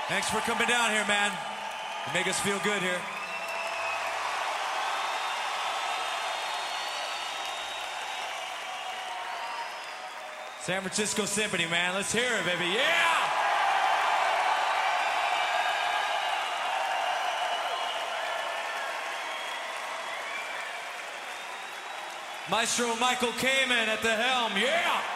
Thanks for coming down here, man. You make us feel good here. San Francisco Symphony, man. Let's hear it, baby. Yeah! Maestro Michael Kamen at the helm. Yeah!